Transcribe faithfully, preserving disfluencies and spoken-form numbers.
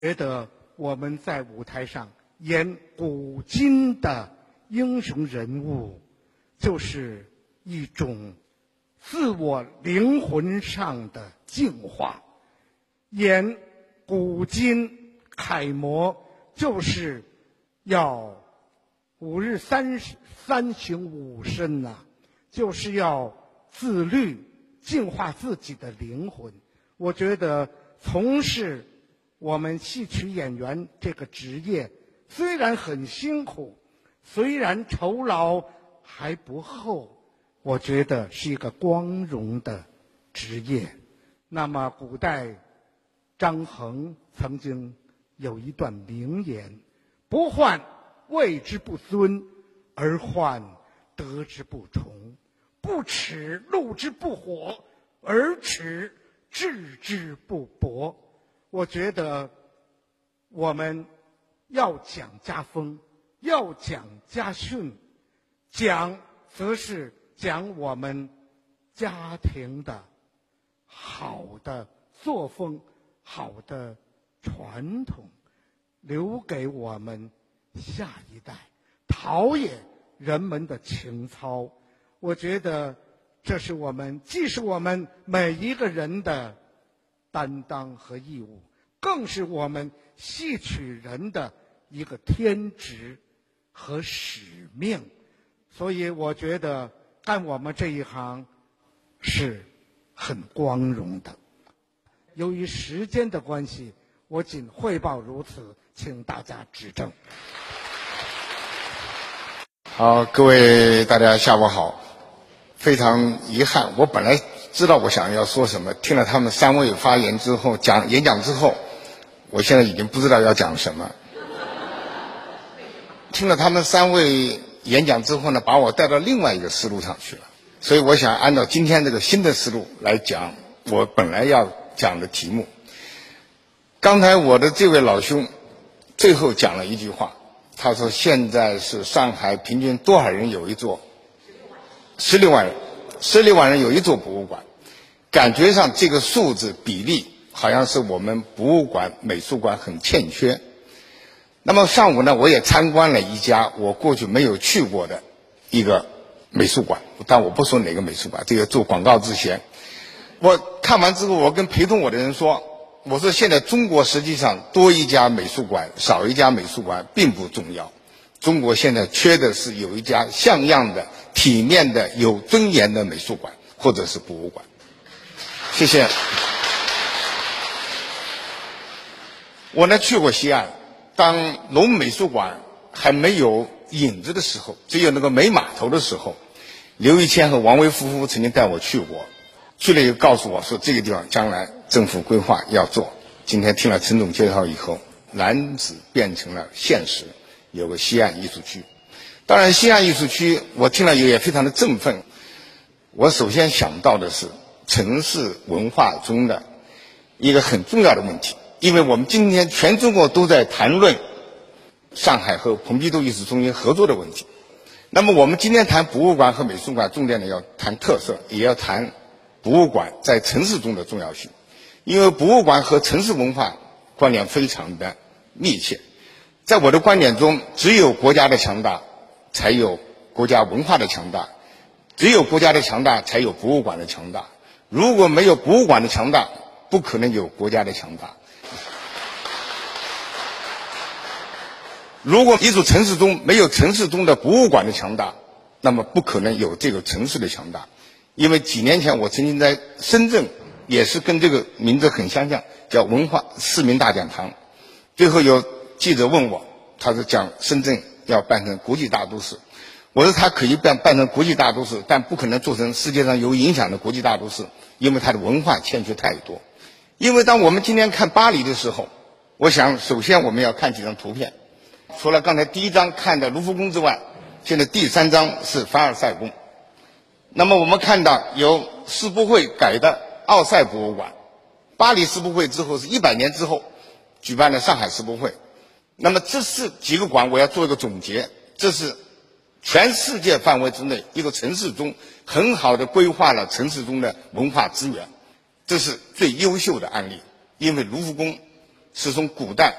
觉得我们在舞台上演古今的英雄人物，就是一种自我灵魂上的净化。演古今楷模，就是要五日三三省吾身呐、啊，就是要自律，净化自己的灵魂。我觉得从事我们戏曲演员这个职业，虽然很辛苦，虽然酬劳还不厚，我觉得是一个光荣的职业。那么古代张衡曾经有一段名言：不患位之不尊，而患德之不崇；不耻禄之不火，而耻志之不博。我觉得我们要讲家风，要讲家训，讲则是讲我们家庭的好的作风，好的传统，留给我们下一代，陶冶人们的情操。我觉得这是我们既是我们每一个人的担当和义务，更是我们戏曲人的一个天职和使命。所以我觉得干我们这一行是很光荣的。由于时间的关系，我仅汇报如此，请大家指正。 好，各位大家下午好。非常遗憾，我本来知道我想要说什么，听了他们三位发言之后，讲演讲之后，我现在已经不知道要讲什么。听了他们三位演讲之后呢，把我带到另外一个思路上去了。所以我想按照今天这个新的思路来讲我本来要讲的题目。刚才我的这位老兄最后讲了一句话，他说现在是上海平均多少人有一座？十六万人，十六万人有一座博物馆。感觉上这个数字比例好像是我们博物馆、美术馆很欠缺。那么上午呢，我也参观了一家我过去没有去过的一个美术馆，但我不说哪个美术馆，这个做广告之前，我看完之后，我跟陪同我的人说，我说现在中国实际上多一家美术馆少一家美术馆并不重要，中国现在缺的是有一家像样的、体面的、有尊严的美术馆或者是博物馆。谢谢。我呢去过西岸，当龙美术馆还没有影子的时候，只有那个美码头的时候，刘一谦和王维夫妇曾经带我去过，去了以后告诉我说这个地方将来政府规划要做。今天听了陈总介绍以后，男子变成了现实，有个西岸艺术区。当然西岸艺术区我听了也非常的振奋。我首先想到的是城市文化中的一个很重要的问题，因为我们今天全中国都在谈论上海和蓬皮杜艺术中心合作的问题。那么我们今天谈博物馆和美术馆，重点的要谈特色，也要谈博物馆在城市中的重要性。因为博物馆和城市文化关联非常的密切。在我的观点中，只有国家的强大才有国家文化的强大，只有国家的强大才有博物馆的强大。如果没有博物馆的强大，不可能有国家的强大。如果一座城市中没有城市中的博物馆的强大，那么不可能有这个城市的强大。因为几年前我曾经在深圳，也是跟这个名字很相像，叫文化市民大讲堂。最后有记者问我，他是讲深圳要办成国际大都市。我说他可以办办成国际大都市，但不可能做成世界上有影响的国际大都市，因为它的文化欠缺太多。因为当我们今天看巴黎的时候，我想首先我们要看几张图片。除了刚才第一张看的卢浮宫之外，现在第三张是凡尔赛宫。那么我们看到由世博会改的奥赛博物馆，巴黎世博会之后是一百年之后举办了上海世博会。那么这是几个馆，我要做一个总结，这是全世界范围之内一个城市中很好的规划了城市中的文化资源，这是最优秀的案例。因为卢浮宫是从古代